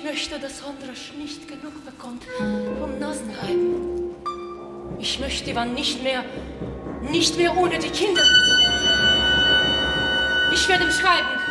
möchte, dass Hondrasch nicht genug bekommt vom Nasenreiben. Ich möchte Ivan nicht mehr ohne die Kinder. Ich werde ihm schreiben.